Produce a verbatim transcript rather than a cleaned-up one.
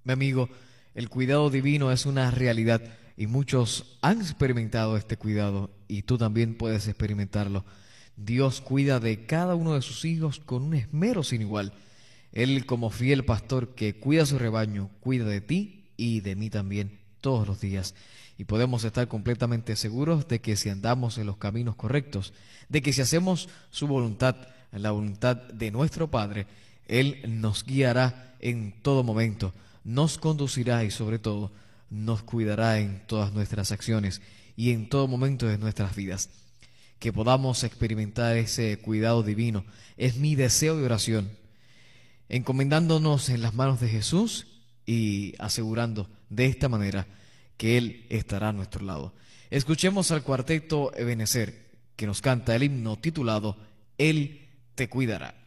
Mi amigo, el cuidado divino es una realidad y muchos han experimentado este cuidado y tú también puedes experimentarlo. Dios cuida de cada uno de sus hijos con un esmero sin igual. Él, como fiel pastor que cuida su rebaño, cuida de ti y de mí también todos los días. Y podemos estar completamente seguros de que si andamos en los caminos correctos, de que si hacemos su voluntad, la voluntad de nuestro Padre, Él nos guiará en todo momento, nos conducirá y sobre todo nos cuidará en todas nuestras acciones y en todo momento de nuestras vidas. Que podamos experimentar ese cuidado divino es mi deseo de oración, encomendándonos en las manos de Jesús y asegurando de esta manera que Él estará a nuestro lado. Escuchemos al cuarteto Ebenezer, que nos canta el himno titulado Él te cuidará.